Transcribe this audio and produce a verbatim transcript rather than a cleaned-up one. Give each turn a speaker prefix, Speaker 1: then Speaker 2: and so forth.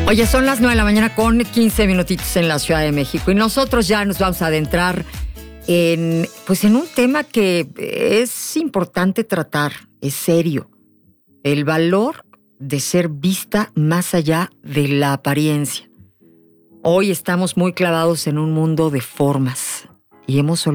Speaker 1: Oye, son las nueve de la mañana con quince minutitos en la Ciudad de México y nosotros ya nos vamos a adentrar en, pues en un tema que es importante tratar, es serio. El valor de ser vista más allá de la apariencia. Hoy estamos muy clavados en un mundo de formas y hemos